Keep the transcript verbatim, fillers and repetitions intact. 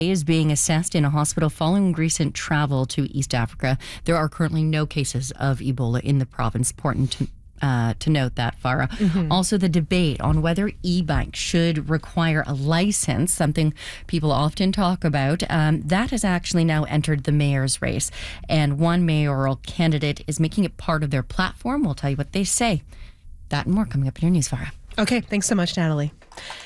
is being assessed in a hospital following recent travel to East Africa. There are currently no cases of Ebola in the province. Important to Uh, to note that, Farah. Mm-hmm. Also, the debate on whether e-bikes should require a license, something people often talk about, um, that has actually now entered the mayor's race. And one mayoral candidate is making it part of their platform. We'll tell you what they say. That and more coming up in your news, Farah. Okay, thanks so much, Natalie.